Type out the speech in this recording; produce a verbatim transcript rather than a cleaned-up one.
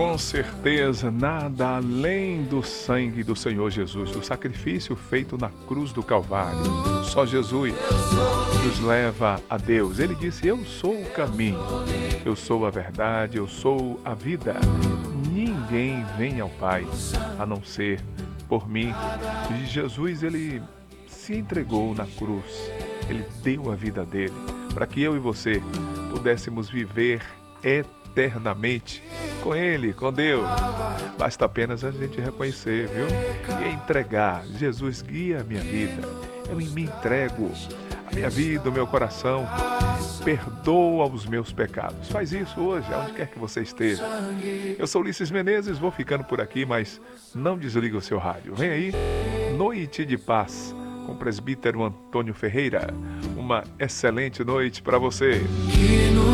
Com certeza, nada além do sangue do Senhor Jesus, do sacrifício feito na cruz do Calvário. Só Jesus nos leva a Deus. Ele disse: eu sou o caminho, eu sou a verdade, eu sou a vida. Ninguém vem ao Pai a não ser por mim. E Jesus, ele se entregou na cruz. Ele deu a vida dele para que eu e você pudéssemos viver eternamente com Ele, com Deus. Basta apenas a gente reconhecer, viu? E entregar. Jesus, guia a minha vida. Eu me entrego. A minha vida, o meu coração. Perdoa os meus pecados. Faz isso hoje, aonde quer que você esteja. Eu sou Ulisses Menezes, vou ficando por aqui, mas não desliga o seu rádio. Vem aí, Noite de Paz, com o presbítero Antônio Ferreira. Uma excelente noite para você.